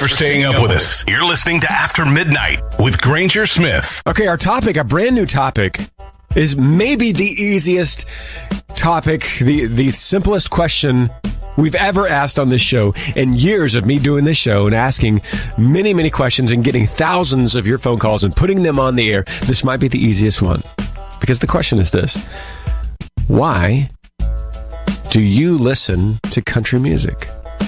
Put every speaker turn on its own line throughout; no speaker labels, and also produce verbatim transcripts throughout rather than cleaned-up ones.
for staying up with us. You're listening to After Midnight with Granger Smith.
Okay, our topic, a brand new topic, is maybe the easiest topic, the, the simplest question we've ever asked on this show in years of me doing this show and asking many, many questions and getting thousands of your phone calls and putting them on the air. This might be the easiest one. Because the question is this: why do you listen to country music?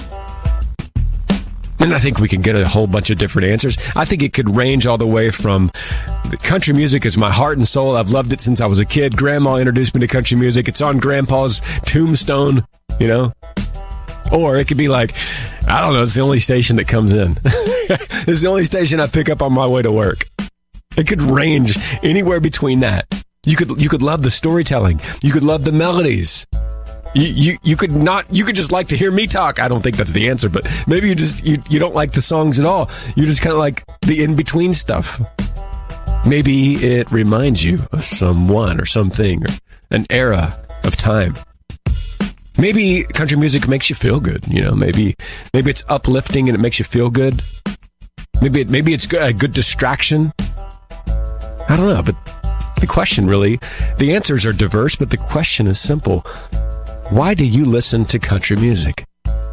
And I think we can get a whole bunch of different answers. I think it could range all the way from country music is my heart and soul. I've loved it since I was a kid. Grandma introduced me to country music. It's on Grandpa's tombstone, you know? Or it could be like, I don't know, it's the only station that comes in. It's the only station I pick up on my way to work. It could range anywhere between that. You could you could love the storytelling. You could love the melodies. You, you you could not, you could just like to hear me talk. I don't think that's the answer, but maybe you just, you, you don't like the songs at all. You just kind of like the in-between stuff. Maybe it reminds you of someone or something or an era of time. Maybe country music makes you feel good. You know, maybe, maybe it's uplifting and it makes you feel good. Maybe it, maybe it's a good distraction. I don't know, but the question really, the answers are diverse, but the question is simple. Why do you listen to country music?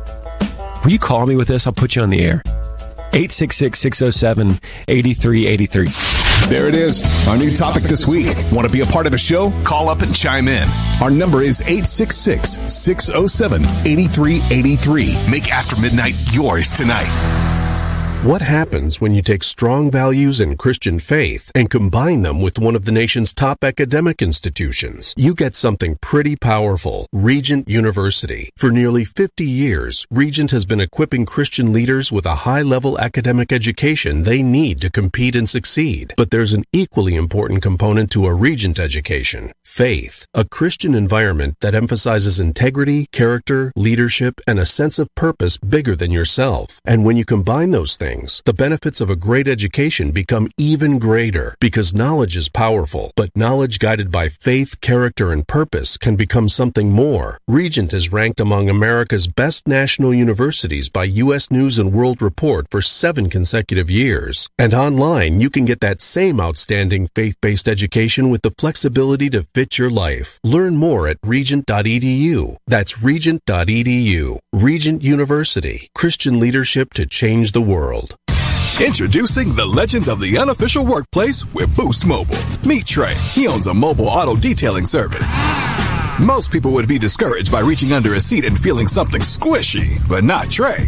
Will you call me with this? I'll put you on the air. eight six six, six oh seven, eight three eight three.
There it is, our new topic this week. Want to be a part of the show? Call up and chime in. Our number is eight six six, six oh seven, eight three eight three. Make After Midnight yours tonight.
What happens when you take strong values in Christian faith and combine them with one of the nation's top academic institutions? You get something pretty powerful. Regent University. For nearly fifty years, Regent has been equipping Christian leaders with a high-level academic education they need to compete and succeed. But there's an equally important component to a Regent education: faith. A Christian environment that emphasizes integrity, character, leadership, and a sense of purpose bigger than yourself. And when you combine those things, the benefits of a great education become even greater, because knowledge is powerful, but knowledge guided by faith, character, and purpose can become something more. Regent is ranked among America's best national universities by U S News and World Report for seven consecutive years. And online, you can get that same outstanding faith-based education with the flexibility to fit your life. Learn more at regent dot e d u. That's regent dot e d u. Regent University. Christian leadership to change the world.
Introducing the legends of the unofficial workplace with Boost Mobile. Meet Trey. He owns a mobile auto detailing service. Most people would be discouraged by reaching under a seat and feeling something squishy, but not Trey.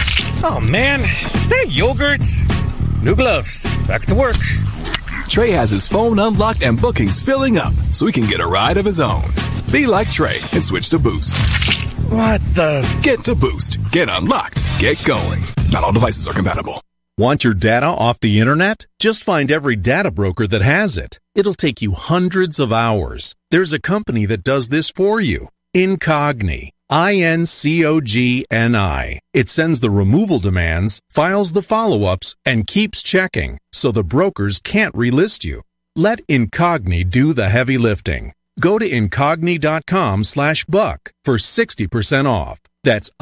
Oh man, is that yogurt? New gloves. Back to work.
Trey has his phone unlocked and bookings filling up, so he can get a ride of his own. Be like Trey and switch to Boost.
What the?
Get to Boost. Get unlocked. Get going. Not all devices are compatible.
Want your data off the internet? Just find every data broker that has it. It'll take you hundreds of hours. There's a company that does this for you. Incogni. I N C O G N I. It sends the removal demands, files the follow-ups, and keeps checking, so the brokers can't relist you. Let Incogni do the heavy lifting. Go to incogni.com slash buck for sixty percent off. That's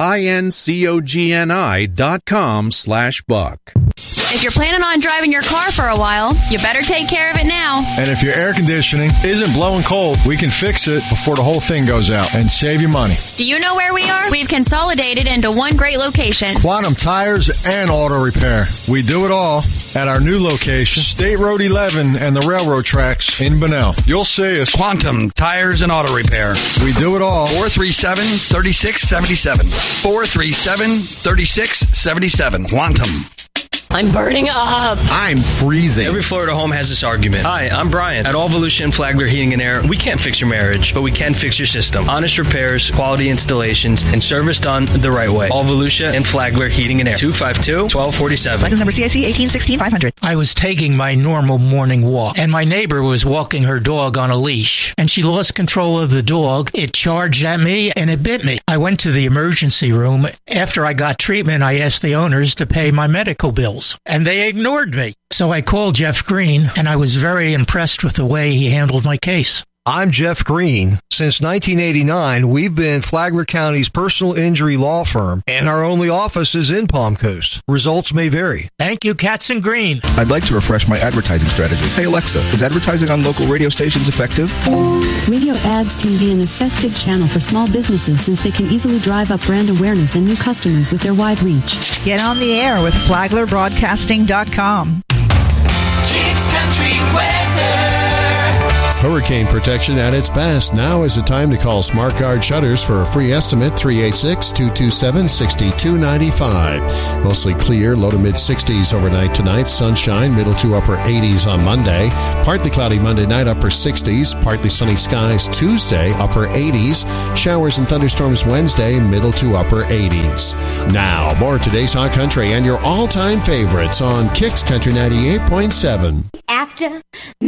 I-N-C-O-G-N-I dot com slash buck.
If you're planning on driving your car for a while, you better take care of it now.
And if your air conditioning isn't blowing cold, we can fix it before the whole thing goes out and save you money.
Do you know where we are? We've consolidated into one great location.
Quantum Tires and Auto Repair. We do it all at our new location, State Road eleven and the railroad tracks in Bunnell. You'll see us.
Quantum Tires and Auto Repair.
We do it all.
four three seven, three six seven seven. four three seven, three six seven seven. Quantum.
I'm burning up.
I'm freezing.
Every Florida home has this argument. Hi, I'm Brian. At All Volusia and Flagler Heating and Air, we can't fix your marriage, but we can fix your system. Honest repairs, quality installations, and service done the right way. All Volusia and Flagler Heating and Air. two five two, one two four seven.
License number C I C one eight one six five hundred.
I was taking my normal morning walk, and my neighbor was walking her dog on a leash, and she lost control of the dog. It charged at me, and it bit me. I went to the emergency room. After I got treatment, I asked the owners to pay my medical bills, and they ignored me. So I called Jeff Green, and I was very impressed with the way he handled my case.
I'm Jeff Green. Since nineteen eighty-nine, we've been Flagler County's personal injury law firm, and our only office is in Palm Coast. Results may vary.
Thank you, Katz and Green.
I'd like to refresh my advertising strategy. Hey, Alexa, is advertising on local radio stations effective?
Radio ads can be an effective channel for small businesses since they can easily drive up brand awareness and new customers with their wide reach.
Get on the air with Flagler Broadcasting dot com.
Kicks Country Weather.
Hurricane protection at its best. Now is the time to call Smart Guard Shutters for a free estimate, three eight six, two two seven, six two nine five. Mostly clear, low to mid-sixties overnight tonight. Sunshine, middle to upper eighties on Monday. Partly cloudy Monday night, upper sixties. Partly sunny skies Tuesday, upper eighties. Showers and thunderstorms Wednesday, middle to upper eighties. Now, more of today's Hot Country and your all-time favorites on Kicks Country ninety-eight point seven.
After